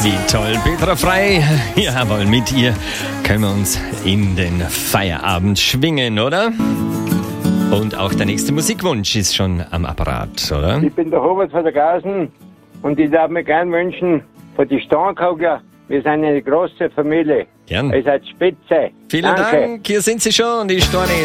Wie toll, Petra Frei. Jawohl, mit ihr können wir uns in den Feierabend schwingen, oder? Und auch der nächste Musikwunsch ist schon am Apparat, oder? Ich bin der Hubert von der Gausen und ich darf mir gern wünschen, von die Steinkogler, wir sind eine große Familie. Gern. Ihr seid spitze. Vielen Danke. Dank, hier sind Sie schon, die Storni.